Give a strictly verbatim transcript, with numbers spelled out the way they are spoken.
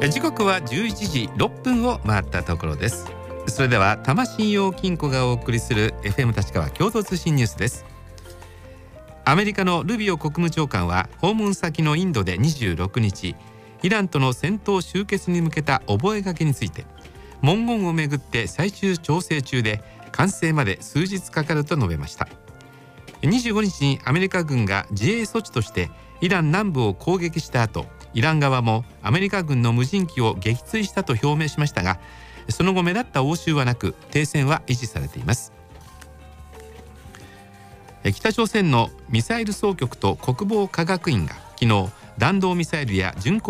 時刻はじゅういちじろっぷんを回ったところです。それでは多摩信用金庫がお送りする エフエム 立川共同通信ニュースです。アメリカのルビオ国務長官は訪問先のインドでにじゅうろくにち、イランとの戦闘終結に向けた覚書について、文言をめぐって最終調整中で完成まで数日かかると述べました。にじゅうごにちにアメリカ軍が自衛措置としてイラン南部を攻撃した後、イラン側もアメリカ軍の無人機を撃墜したと表明しましたが、その後目立った応酬はなく、停戦は維持されています。北朝鮮のミサイル総局と国防科学院が昨日、弾道ミサイルや巡航